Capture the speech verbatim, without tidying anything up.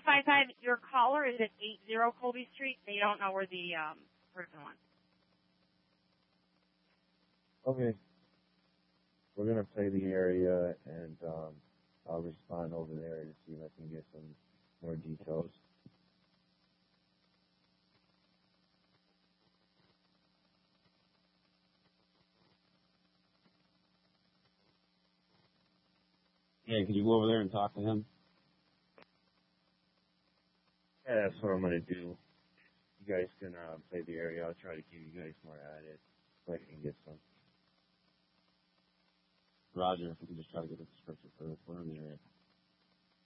five five, your caller is at eight zero Colby Street. They don't know where the um, person went. Okay. We're going to play the area, and um, I'll respond over there to see if I can get some more details. Yeah, could you go over there and talk to him? Yeah, that's what I'm going to do. You guys can uh, play the area. I'll try to give you guys more at it so I can get some. Roger, if we can just try to get a description for, for in the area.